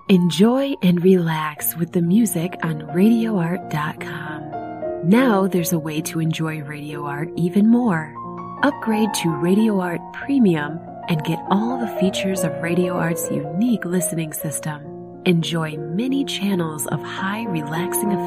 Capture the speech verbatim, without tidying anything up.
Enjoy and relax with the music on radio art dot com. Now there's a way to enjoy Radio Art even more. Upgrade to Radio Art Premium and get all the features of Radio Art's unique listening system. Enjoy many channels of high relaxing effects